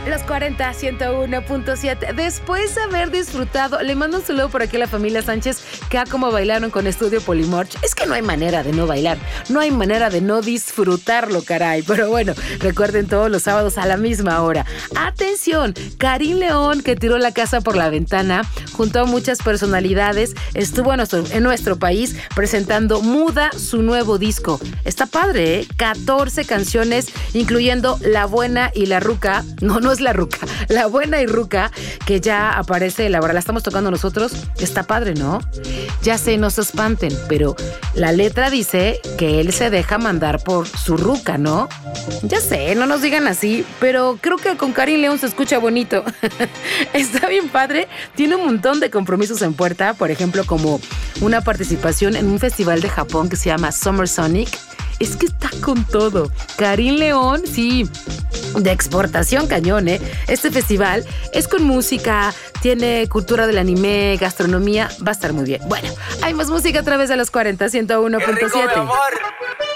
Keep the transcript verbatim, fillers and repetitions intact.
Los cuarenta, ciento uno punto siete. Después de haber disfrutado, le mando un saludo por aquí a la familia Sánchez, que a como bailaron con Estudio Polimorch. Es que no hay manera de no bailar, no hay manera de no disfrutarlo, caray. Pero bueno, recuerden todos los sábados a la misma hora. Atención, Karim León, que tiró la casa por la ventana, junto a muchas personalidades, estuvo en nuestro, en nuestro país presentando Muda, su nuevo disco. Está padre, ¿eh? catorce canciones, incluyendo La Buena y La Ruca. No, no es La Ruca, La Buena y Ruca, que ya aparece, la verdad, la estamos tocando nosotros. Está padre, ¿no? Ya sé, no se espanten, pero la letra dice que él se deja mandar por su ruca, ¿no? Ya sé, no nos digan así, pero creo que con Karim León se escucha bonito. Está bien padre, tiene un montón de compromisos en puerta, por ejemplo, como una participación en un festival de Japón que se llama Summer Sonic. Es que está con todo. Karim León, sí, de exportación cañón, ¿eh? Este festival es con música, tiene cultura del anime, gastronomía, va a estar muy bien. Bueno, hay más música a través de los cuarenta, ciento uno punto siete.